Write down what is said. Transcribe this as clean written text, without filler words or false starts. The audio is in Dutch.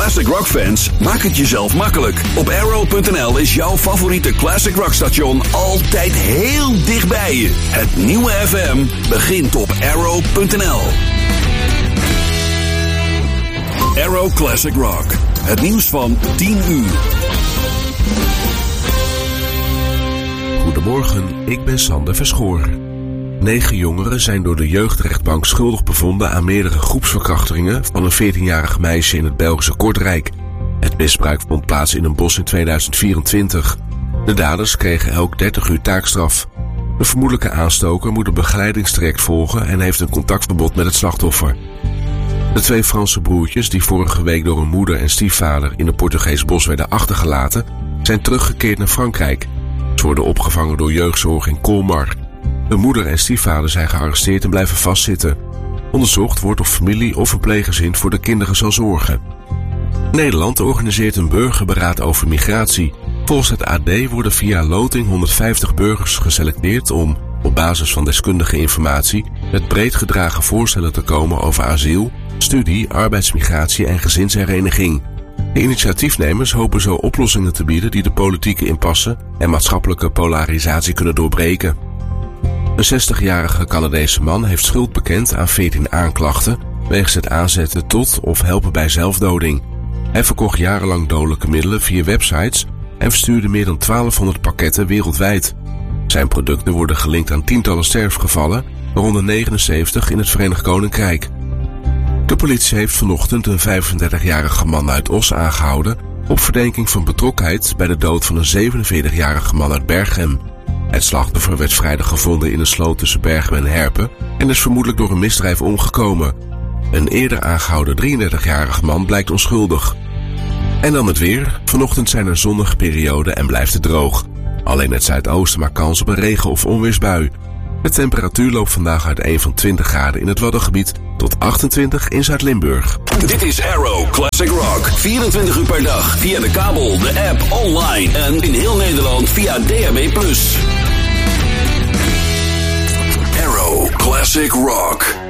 classic rock fans, maak het jezelf makkelijk. Op Arrow.nl is jouw favoriete classic rock station altijd heel dichtbij je. Het nieuwe FM begint op Arrow.nl. Arrow Classic Rock. Het nieuws van 10 uur. Goedemorgen, ik ben Sander Verschoor. 9 jongeren zijn door de jeugdrechtbank schuldig bevonden aan meerdere groepsverkrachtingen van een 14-jarig meisje in het Belgische Kortrijk. Het misbruik vond plaats in een bos in 2024. De daders kregen elk 30 uur taakstraf. De vermoedelijke aanstoker moet een begeleidingstraject volgen en heeft een contactverbod met het slachtoffer. De 2 Franse broertjes die vorige week door hun moeder en stiefvader in een Portugees bos werden achtergelaten, zijn teruggekeerd naar Frankrijk. Ze worden opgevangen door jeugdzorg in Colmar. De moeder en stiefvader zijn gearresteerd en blijven vastzitten. Onderzocht wordt of familie of een pleeggezin voor de kinderen zal zorgen. Nederland organiseert een burgerberaad over migratie. Volgens het AD worden via loting 150 burgers geselecteerd om, op basis van deskundige informatie, met breed gedragen voorstellen te komen over asiel, studie, arbeidsmigratie en gezinshereniging. De initiatiefnemers hopen zo oplossingen te bieden die de politieke impasse en maatschappelijke polarisatie kunnen doorbreken. Een 60-jarige Canadese man heeft schuld bekend aan 14 aanklachten wegens het aanzetten tot of helpen bij zelfdoding. Hij verkocht jarenlang dodelijke middelen via websites en verstuurde meer dan 1200 pakketten wereldwijd. Zijn producten worden gelinkt aan tientallen sterfgevallen, waaronder 79 in het Verenigd Koninkrijk. De politie heeft vanochtend een 35-jarige man uit Os aangehouden op verdenking van betrokkenheid bij de dood van een 47-jarige man uit Berchem. Het slachtoffer werd vrijdag gevonden in een sloot tussen Berchem en Herpen en is vermoedelijk door een misdrijf omgekomen. Een eerder aangehouden 33-jarige man blijkt onschuldig. En dan het weer. Vanochtend zijn er zonnige perioden en blijft het droog. Alleen het zuidoosten maakt kans op een regen- of onweersbui. De temperatuur loopt vandaag uiteen van 20 graden in het Waddengebied tot 28 in Zuid-Limburg. Dit is Arrow Classic Rock. 24 uur per dag via de kabel, de app, online en in heel Nederland via DAB+. Arrow Classic Rock.